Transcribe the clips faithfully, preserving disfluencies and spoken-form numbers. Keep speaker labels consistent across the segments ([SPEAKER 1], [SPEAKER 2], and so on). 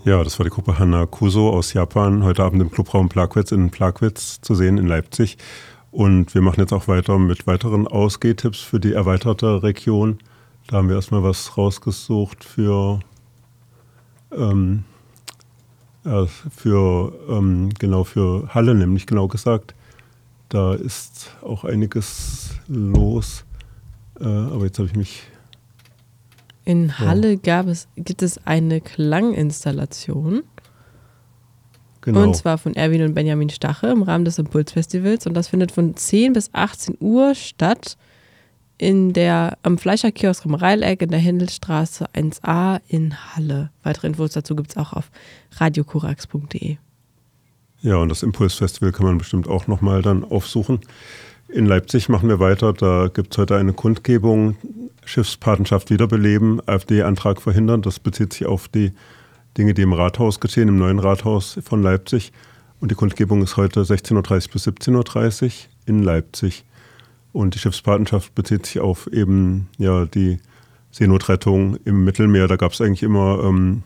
[SPEAKER 1] Ja, das war die Gruppe Hanakuso aus Japan, heute Abend im Clubraum Plagwitz in Plagwitz zu sehen in Leipzig. Und wir machen jetzt auch weiter mit weiteren Ausgehtipps für die erweiterte Region. Da haben wir erstmal was rausgesucht für, ähm, äh, für ähm, genau für Halle, nämlich genau gesagt. Da ist auch einiges los. Äh, aber jetzt habe ich mich...
[SPEAKER 2] In Halle ja. gab es, gibt es eine Klanginstallation. Genau. Und zwar von Erwin und Benjamin Stache im Rahmen des Impulsfestivals. Und das findet von zehn bis achtzehn Uhr statt in der, am Fleischerkiosk im Reileck in der Händelstraße eins a in Halle. Weitere Infos dazu gibt es auch auf radiokurax punkt de.
[SPEAKER 1] Ja, und das Impulsfestival kann man bestimmt auch nochmal dann aufsuchen. In Leipzig machen wir weiter. Da gibt es heute eine Kundgebung, Schiffspatenschaft wiederbeleben, AfD-Antrag verhindern. Das bezieht sich auf die Dinge, die im Rathaus geschehen, im neuen Rathaus von Leipzig. Und die Kundgebung ist heute sechzehn Uhr dreißig bis siebzehn Uhr dreißig in Leipzig. Und die Schiffspatenschaft bezieht sich auf eben ja, die Seenotrettung im Mittelmeer. Da gab es eigentlich immer ähm,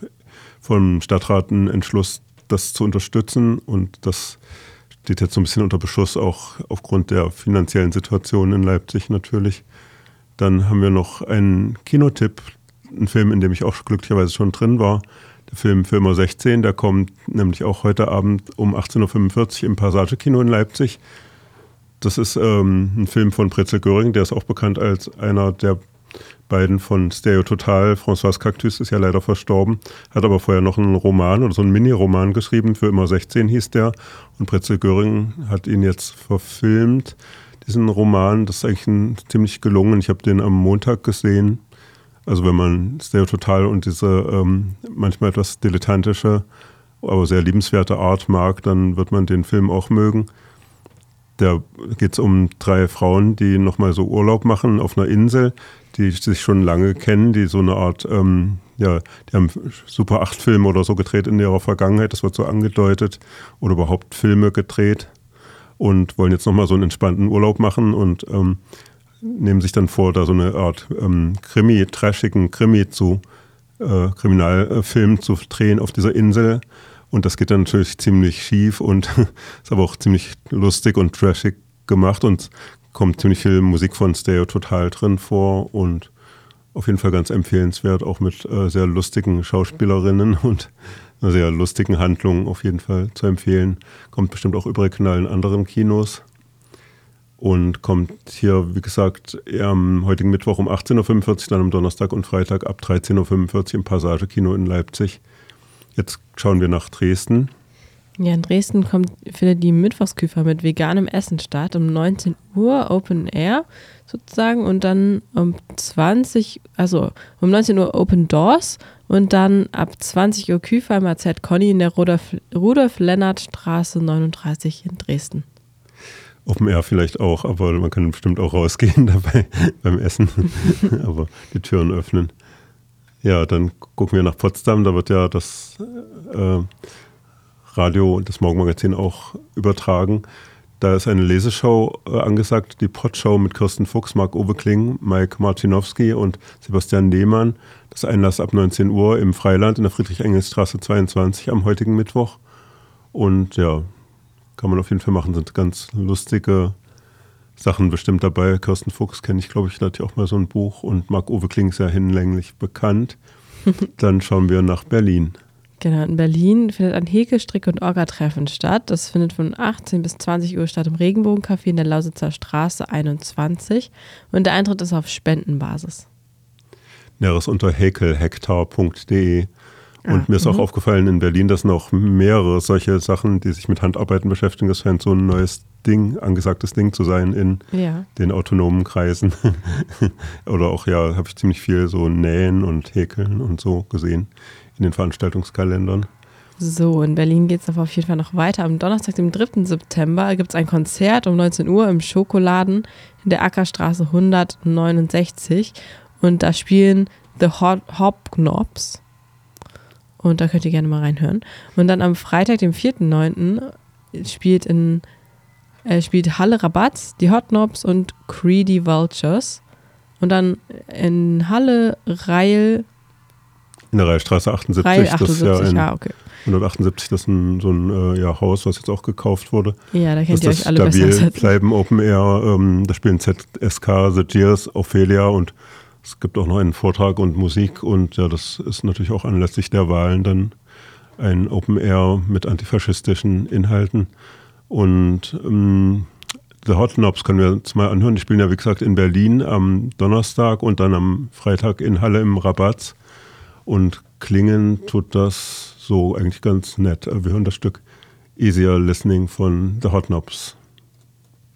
[SPEAKER 1] vom Stadtrat einen Entschluss, das zu unterstützen. Und das steht jetzt so ein bisschen unter Beschuss, auch aufgrund der finanziellen Situation in Leipzig natürlich. Dann haben wir noch einen Kinotipp, einen Film, in dem ich auch glücklicherweise schon drin war. Der Film Filmer sechzehn, der kommt nämlich auch heute Abend um achtzehn Uhr fünfundvierzig im Passage-Kino in Leipzig. Das ist ähm, ein Film von Pretzel Göring, der ist auch bekannt als einer der beiden von Stereo Total. François Cactus ist ja leider verstorben, hat aber vorher noch einen Roman oder so einen Mini-Roman geschrieben, für immer sechzehn hieß der. Und Pretzel Göring hat ihn jetzt verfilmt, diesen Roman. Das ist eigentlich ein, ziemlich gelungen. Ich habe den am Montag gesehen. Also wenn man Stereo Total und diese ähm, manchmal etwas dilettantische, aber sehr liebenswerte Art mag, dann wird man den Film auch mögen. Da geht es um drei Frauen, die nochmal so Urlaub machen auf einer Insel, die sich schon lange kennen, die so eine Art, ähm, ja, die haben Super acht Filme oder so gedreht in ihrer Vergangenheit, das wird so angedeutet, oder überhaupt Filme gedreht und wollen jetzt nochmal so einen entspannten Urlaub machen und ähm, nehmen sich dann vor, da so eine Art ähm, Krimi, trashigen Krimi zu, äh, Kriminalfilm zu drehen auf dieser Insel. Und das geht dann natürlich ziemlich schief und ist aber auch ziemlich lustig und trashig gemacht und kommt ziemlich viel Musik von Stereo Total drin vor und auf jeden Fall ganz empfehlenswert, auch mit äh, sehr lustigen Schauspielerinnen und einer sehr lustigen Handlung auf jeden Fall zu empfehlen. Kommt bestimmt auch überregional in anderen Kinos und kommt hier, wie gesagt, am heutigen Mittwoch um achtzehn Uhr fünfundvierzig, dann am Donnerstag und Freitag ab dreizehn Uhr fünfundvierzig im Passage-Kino in Leipzig. Jetzt schauen wir nach Dresden.
[SPEAKER 2] Ja, in Dresden kommt, findet die Mittwochsküfer mit veganem Essen statt, um neunzehn Uhr Open Air sozusagen und dann um zwanzig, also um neunzehn Uhr Open Doors und dann ab zwanzig Uhr Küfer im A Z Conny in der Rudolf-Lennart-Straße neununddreißig in Dresden.
[SPEAKER 1] Open Air vielleicht auch, aber man kann bestimmt auch rausgehen dabei beim Essen, aber die Türen öffnen. Ja, dann gucken wir nach Potsdam, da wird ja das äh, Radio und das Morgenmagazin auch übertragen. Da ist eine Leseshow äh, angesagt, die Potshow mit Kirsten Fuchs, Marc-Uwe Kling, Mike Martinowski und Sebastian Lehmann. Das Einlass ab neunzehn Uhr im Freiland in der Friedrich-Engels-Straße zweiundzwanzig am heutigen Mittwoch. Und ja, kann man auf jeden Fall machen, sind ganz lustige Sachen bestimmt dabei. Kirsten Fuchs kenne ich, glaube ich, da hat ja auch mal so ein Buch und Marc-Uwe Kling ist ja hinlänglich bekannt. Dann schauen wir nach Berlin.
[SPEAKER 2] Genau, in Berlin findet ein Häkel-, Strick- und Orga-Treffen statt. Das findet von achtzehn bis zwanzig Uhr statt im Regenbogencafé in der Lausitzer Straße einundzwanzig und der Eintritt ist auf Spendenbasis.
[SPEAKER 1] Näheres unter häkelhektar punkt de. Und ah, mir ist auch aufgefallen in Berlin, dass noch mehrere solche Sachen, die sich mit Handarbeiten beschäftigen, das scheint so ein neues Ding, angesagtes Ding zu sein in ja. den autonomen Kreisen. Oder auch, ja, habe ich ziemlich viel so Nähen und Häkeln und so gesehen in den Veranstaltungskalendern.
[SPEAKER 2] So, in Berlin geht es auf jeden Fall noch weiter. Am Donnerstag, dem dritten September, gibt es ein Konzert um neunzehn Uhr im Schokoladen in der Ackerstraße hundertneunundsechzig. Und da spielen The Hopknops. Und da könnt ihr gerne mal reinhören. Und dann am Freitag, dem vierten neunten spielt in äh, spielt Halle Rabatz, die Hotnobs und Greedy Vultures. Und dann in Halle Reil
[SPEAKER 1] In der Reichsstraße achtundsiebzig.
[SPEAKER 2] Reihe achtundsiebzig,
[SPEAKER 1] das ist ja ein,
[SPEAKER 2] ja, okay.
[SPEAKER 1] hundertachtundsiebzig, das ist ein, so ein äh, ja, Haus, was jetzt auch gekauft wurde.
[SPEAKER 2] Ja, da kennt
[SPEAKER 1] das
[SPEAKER 2] ihr euch alle besser als
[SPEAKER 1] das bleiben Open Air, ähm, da spielen Z S K, The Gears, Ophelia und es gibt auch noch einen Vortrag und Musik und ja, das ist natürlich auch anlässlich der Wahlen dann ein Open Air mit antifaschistischen Inhalten. Und ähm, The Hot Knobs können wir uns mal anhören. Die spielen ja, wie gesagt, in Berlin am Donnerstag und dann am Freitag in Halle im Rabatz. Und klingen tut das so eigentlich ganz nett. Wir hören das Stück Easier Listening von The Hot Knobs.